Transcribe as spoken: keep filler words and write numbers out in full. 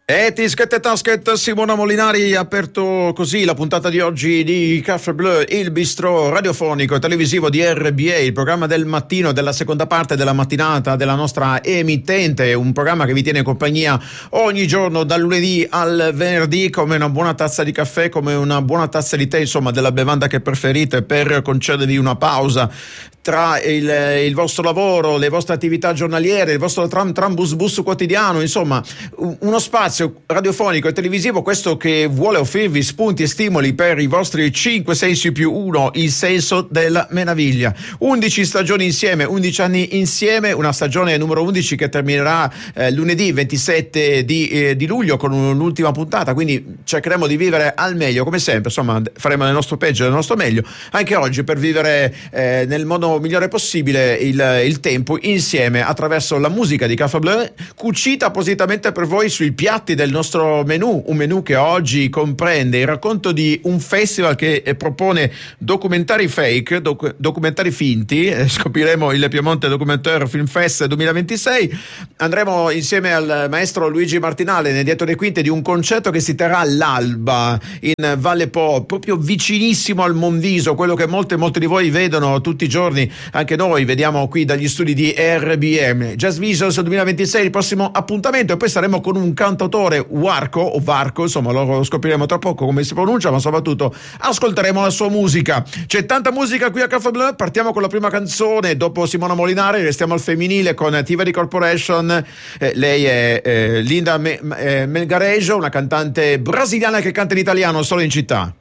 E Tischette Taschet, Simona Molinari ha aperto così la puntata di oggi di Café Bleu, il bistro radiofonico e televisivo di R B A, il programma del mattino, della seconda parte della mattinata della nostra emittente, un programma che vi tiene in compagnia ogni giorno dal lunedì al venerdì, come una buona tazza di caffè, come una buona tazza di tè, insomma della bevanda che preferite, per concedervi una pausa tra il, il vostro lavoro, le vostre attività giornaliere, il vostro tram tram bus bus quotidiano, insomma uno spazio radiofonico e televisivo, questo che vuole offrirvi spunti e stimoli per i vostri cinque sensi più uno, il senso della meraviglia. undici stagioni insieme, undici anni insieme, una stagione numero undici che terminerà eh, lunedì ventisette di, eh, di luglio con un'ultima puntata, quindi cercheremo di vivere al meglio come sempre, insomma faremo il nostro peggio e il nostro meglio anche oggi per vivere eh, nel modo migliore possibile il, il tempo insieme attraverso la musica di Café Bleu, cucita appositamente per voi sui piatti del nostro menù, un menù che oggi comprende il racconto di un festival che propone documentari fake, doc- documentari finti, eh, scopriremo il Piemonte Documentaire Film Fest duemilaventisei, andremo insieme al maestro Luigi Martinale nel dietro le quinte di un concerto che si terrà all'alba in Valle Po, proprio vicinissimo al Monviso, quello che molte molte di voi vedono tutti i giorni, anche noi vediamo qui dagli studi di R B M. Jazz Visions duemilaventisei, il prossimo appuntamento, e poi saremo con un cantautore Warco o Varco, insomma lo scopriremo tra poco come si pronuncia, ma soprattutto ascolteremo la sua musica. C'è tanta musica qui a Café Bleu, partiamo con la prima canzone, dopo Simona Molinari restiamo al femminile con Tivoli Corporation, eh, lei è eh, Linda Me- eh, Melgarejo, una cantante brasiliana che canta in italiano solo in città.